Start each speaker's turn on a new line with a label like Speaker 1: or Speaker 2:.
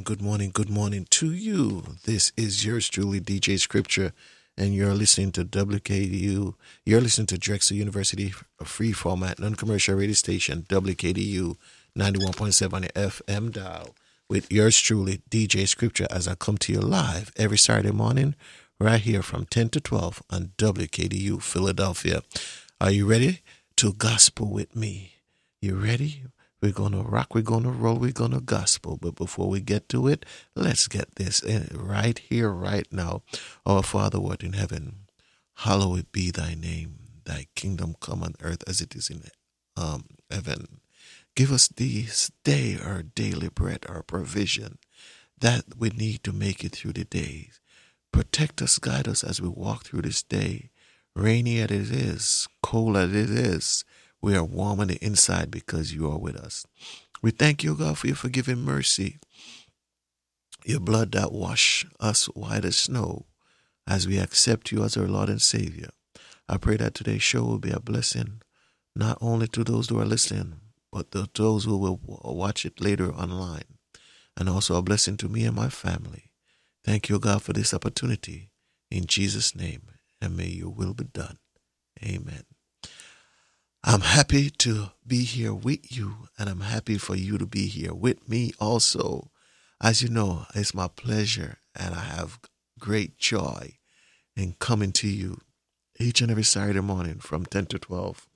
Speaker 1: good morning to you. This is yours truly, DJ Scripture, and you're listening to WKDU. You're listening to Drexel University, a free format, non commercial radio station, WKDU 91.7 on the FM dial, with yours truly, DJ Scripture, as I come to you live every Saturday morning, right here from 10 to 12 on WKDU Philadelphia. Are you ready to gospel with me? You ready? We're going to rock, we're going to roll, we're going to gospel. But before we get to it, let's get this in right here, right now. Our Father, who art in heaven, hallowed be thy name. Thy kingdom come on earth as it is in heaven. Give us this day our daily bread, our provision that we need to make it through the days. Protect us, guide us as we walk through this day. Rainy as it is, cold as it is, we are warm on the inside because you are with us. We thank you, God, for your forgiving mercy, your blood that wash us white as snow as we accept you as our Lord and Savior. I pray that today's show will be a blessing, not only to those who are listening, but to those who will watch it later online, and also a blessing to me and my family. Thank you, God, for this opportunity. In Jesus' name, and may your will be done. Amen. I'm happy to be here with you, and I'm happy for you to be here with me also. As you know, it's my pleasure, and I have great joy in coming to you each and every Saturday morning from 10 to 12